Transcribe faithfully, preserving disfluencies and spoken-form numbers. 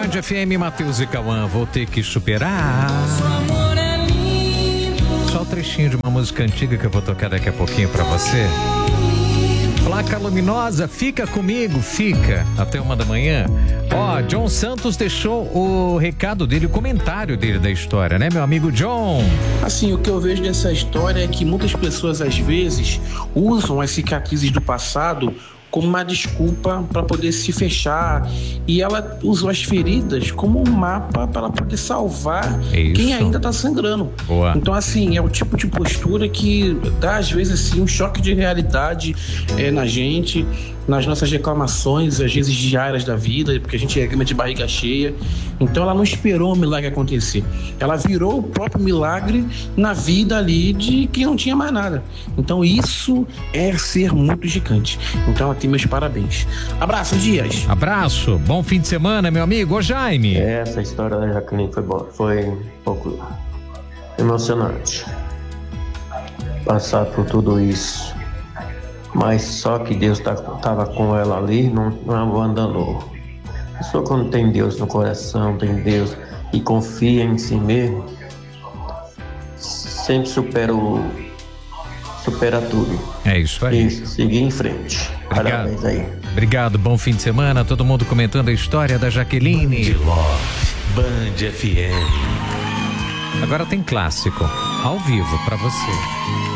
Band F M, Matheus e Cauã, vou ter que superar. Só o trechinho de uma música antiga que eu vou tocar daqui a pouquinho pra você. Placa Luminosa, fica comigo, fica até uma da manhã. Ó, John Santos deixou o recado dele, o comentário dele da história, né, meu amigo John? Assim, o que eu vejo dessa história é que muitas pessoas, às vezes, usam as cicatrizes do passado como uma desculpa para poder se fechar, e ela usou as feridas como um mapa para ela poder salvar Isso. quem ainda está sangrando. Boa. Então, assim, é o tipo de postura que dá às vezes assim um choque de realidade é, na gente, nas nossas reclamações, às vezes diárias da vida, porque a gente reclama de barriga cheia. Então ela não esperou o milagre acontecer, ela virou o próprio milagre na vida ali de quem não tinha mais nada. Então isso é ser muito gigante. Então ela tem meus parabéns. Abraço, Dias. Abraço, bom fim de semana, meu amigo. Ô, Jaime. Essa história da Jaqueline foi boa, foi um pouco emocionante passar por tudo isso, mas só que Deus estava com ela ali, não, não abandonou. A pessoa, quando tem Deus no coração, tem Deus e confia em si mesmo, sempre supera o supera tudo. É isso aí. E seguir em frente. Obrigado. Parabéns aí. Obrigado, bom fim de semana. Todo mundo comentando a história da Jaqueline. Band Love, Band F M. Agora tem clássico, ao vivo, pra você.